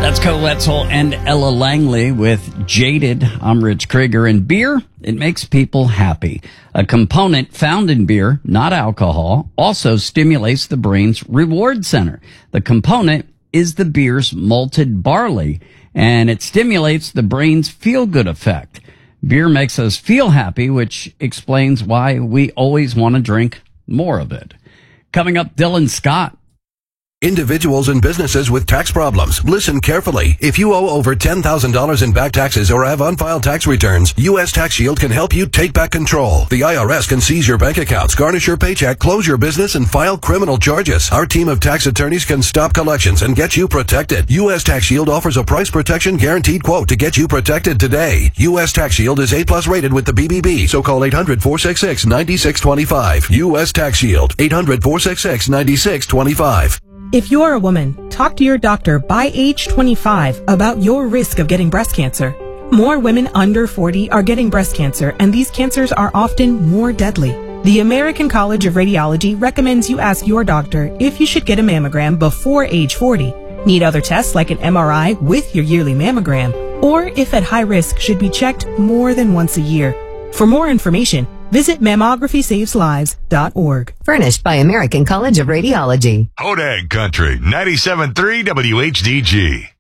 That's Co Wetzel and Ella Langley with Jaded. I'm Rich Krieger. And beer, it makes people happy. A component found in beer, not alcohol, also stimulates the brain's reward center. The component is the beer's malted barley, and it stimulates the brain's feel-good effect. Beer makes us feel happy, which explains why we always want to drink more of it. Coming up, Dylan Scott. Individuals and businesses with tax problems, listen carefully. If you owe over $10,000 in back taxes or have unfiled tax returns, U.S. Tax Shield can help you take back control. The IRS can seize your bank accounts, garnish your paycheck, close your business, and file criminal charges. Our team of tax attorneys can stop collections and get you protected. U.S. Tax Shield offers a price protection guaranteed quote to get you protected today. U.S. Tax Shield is A+ rated with the BBB, so call 800-466-9625. U.S. Tax Shield, 800-466-9625. If you're a woman, talk to your doctor by age 25 about your risk of getting breast cancer. More women under 40 are getting breast cancer, and these cancers are often more deadly. The American College of Radiology recommends you ask your doctor if you should get a mammogram before age 40, need other tests like an MRI with your yearly mammogram, or if at high risk should be checked more than once a year. For more information, visit mammography-saves-lives.org. Furnished by American College of Radiology. Hodag Country, 97.3 WHDG.